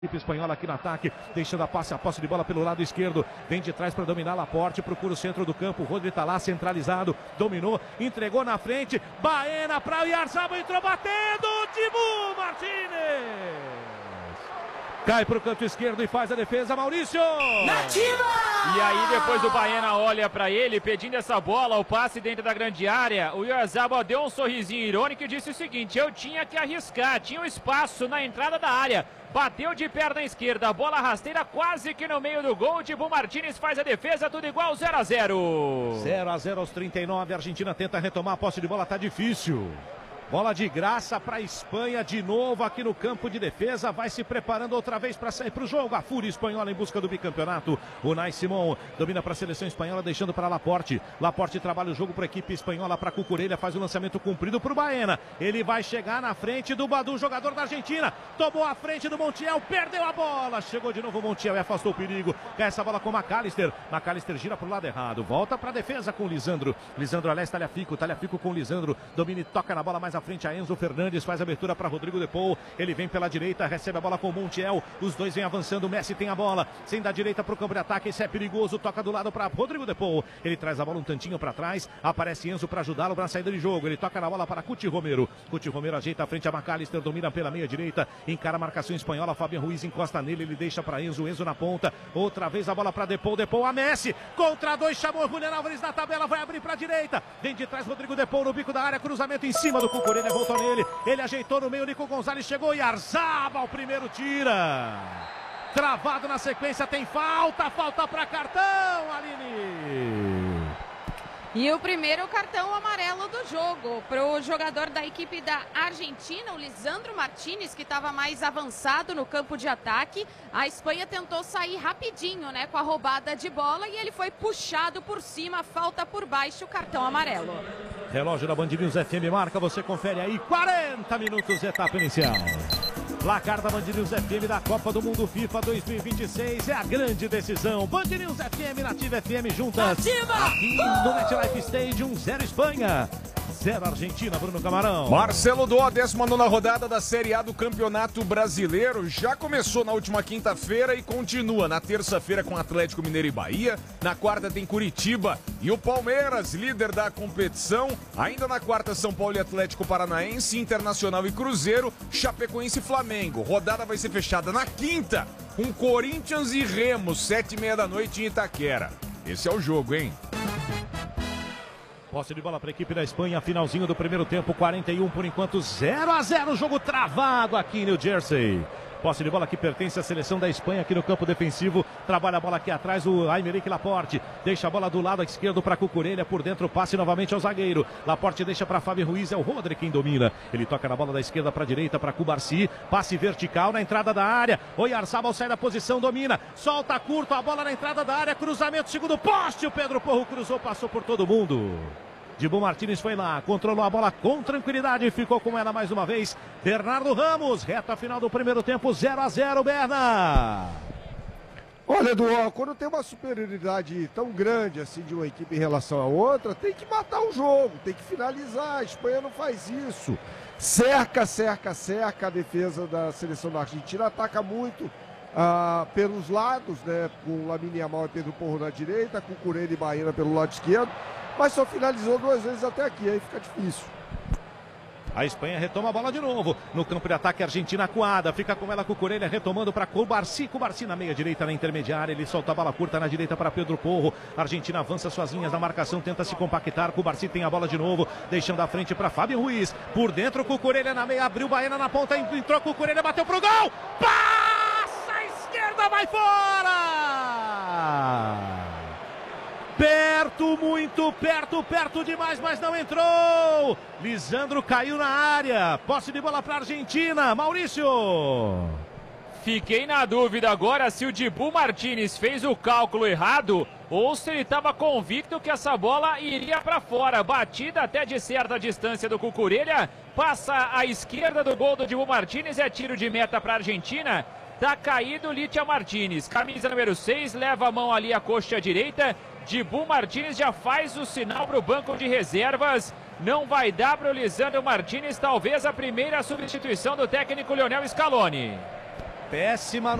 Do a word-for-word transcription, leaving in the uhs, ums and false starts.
Equipe espanhola aqui no ataque, deixando a passe, a posse de bola pelo lado esquerdo, vem de trás para dominar Laporte, procura o centro do campo, o Rodri está lá centralizado, dominou, entregou na frente, Baena para o Oyarzabal, entrou batendo, Dibu Martínez! Cai para o canto esquerdo e faz a defesa, Maurício! Nativa! E aí depois o Baena olha para ele, pedindo essa bola, o passe dentro da grande área, o Oyarzabal deu um sorrisinho irônico e disse o seguinte: eu tinha que arriscar, tinha um espaço na entrada da área. Bateu de perna esquerda, bola rasteira quase que no meio do gol. Dibu Martínez faz a defesa, tudo igual, zero a zero. zero a zero aos trinta e nove, a Argentina tenta retomar a posse de bola, tá difícil. Bola de graça para a Espanha de novo aqui no campo de defesa. Vai se preparando outra vez para sair para o jogo. A Fúria espanhola em busca do bicampeonato. O Unai Simón domina para a seleção espanhola, deixando para Laporte. Laporte trabalha o jogo para a equipe espanhola, para Cucurella. Faz o lançamento comprido para o Baena. Ele vai chegar na frente do Badu, jogador da Argentina. Tomou a frente do Montiel, perdeu a bola. Chegou de novo o Montiel e afastou o perigo. Cai essa bola com o McAllister. McAllister gira para o lado errado. Volta para a defesa com o Lisandro. Lisandro Alés, Talhafico. Talhafico com o Lisandro. Domina e toca na bola mais à frente a Enzo Fernandes, faz a abertura para Rodrigo De Paul, ele vem pela direita, recebe a bola com o Montiel, os dois vêm avançando, o Messi tem a bola, sem da direita para o campo de ataque, esse é perigoso, toca do lado para Rodrigo De Paul, ele traz a bola um tantinho para trás, aparece Enzo para ajudá-lo na saída de jogo, ele toca na bola para Cuti Romero, Cuti Romero ajeita a frente a McAllister, domina pela meia direita, encara a marcação espanhola, Fabian Ruiz encosta nele, ele deixa para Enzo, Enzo na ponta, outra vez a bola para De Paul, De Paul a Messi, contra dois, chamou Julián Álvares na tabela, vai abrir para a direita, vem de trás Rodrigo De Paul no bico da área, cruzamento em cima do Cucurella, voltou nele, ele ajeitou no meio, Nico Gonzalez chegou e Oyarzabal, primeiro tira. Travado na sequência, tem falta, falta para cartão, Aline. E o primeiro cartão amarelo do jogo para o jogador da equipe da Argentina, o Lisandro Martínez, que estava mais avançado no campo de ataque. A Espanha tentou sair rapidinho, né, com a roubada de bola e ele foi puxado por cima, falta por baixo, cartão amarelo. Relógio da Band News F M marca, você confere aí, quarenta minutos, etapa inicial. Placar da Band News F M da Copa do Mundo FIFA dois mil e vinte e seis, é a grande decisão. Band News F M, Nativa F M juntas. Nativa! Aqui no MetLife Stadium, zero Espanha, zero Argentina, Bruno Camarão. Marcelo Dó, décima nona rodada da Série A do Campeonato Brasileiro. Já começou na última quinta-feira e continua na terça-feira com Atlético Mineiro e Bahia. Na quarta tem Curitiba e o Palmeiras, líder da competição. Ainda na quarta, São Paulo e Atlético Paranaense, Internacional e Cruzeiro, Chapecoense e Flamengo. Rodada vai ser fechada na quinta com Corinthians e Remo, sete e meia da noite em Itaquera. Esse é o jogo, hein? Posse de bola para a equipe da Espanha, finalzinho do primeiro tempo, quarenta e um por enquanto, zero a zero, jogo travado aqui em New Jersey. Posse de bola que pertence à seleção da Espanha aqui no campo defensivo, trabalha a bola aqui atrás, o Aymeric Laporte, deixa a bola do lado esquerdo para Cucurella, por dentro passe novamente ao zagueiro, Laporte deixa para Fabian Ruiz, é o Rodri quem domina, ele toca na bola da esquerda para a direita para Cubarsi, passe vertical na entrada da área, Oyarzabal sai da posição, domina, solta curto a bola na entrada da área, cruzamento, segundo poste, o Pedro Porro cruzou, passou por todo mundo. Dibu Martínez foi lá, controlou a bola com tranquilidade e ficou com ela mais uma vez. Bernardo Ramos, reta final do primeiro tempo, zero a zero, Berna. Olha, Eduardo, quando tem uma superioridade tão grande assim de uma equipe em relação à outra, tem que matar o jogo, tem que finalizar. A Espanha não faz isso. Cerca, cerca, cerca a defesa da seleção da Argentina, ataca muito ah, pelos lados, né? Com Lamine Yamal e Pedro Porro na direita, com Cucurella e Baena pelo lado esquerdo. Mas só finalizou duas vezes até aqui, aí fica difícil. A Espanha retoma a bola de novo. No campo de ataque, a Argentina acuada. Fica com ela, Cucurella, retomando para Cubarsi. Cubarsi na meia direita, na intermediária. Ele solta a bola curta na direita para Pedro Porro. A Argentina avança suas linhas na marcação, tenta se compactar. Cubarsi tem a bola de novo, deixando a frente para Fabian Ruiz. Por dentro, Cucurella na meia, abriu Baena na ponta, entrou Cucurella, bateu pro gol. Passa a esquerda, vai fora! Perto, muito perto, perto demais, mas não entrou. Lisandro caiu na área. Posse de bola para a Argentina. Maurício. Fiquei na dúvida agora se o Dibu Martínez fez o cálculo errado ou se ele estava convicto que essa bola iria para fora. Batida até de certa distância do Cucurella. Passa à esquerda do gol do Dibu Martínez. É tiro de meta para a Argentina. Tá caído o Litia Martínez. Camisa número seis, leva a mão ali à coxa direita. Dibu Martínez já faz o sinal para o banco de reservas. Não vai dar para o Lisandro Martínez, talvez a primeira substituição do técnico Lionel Scaloni. Péssima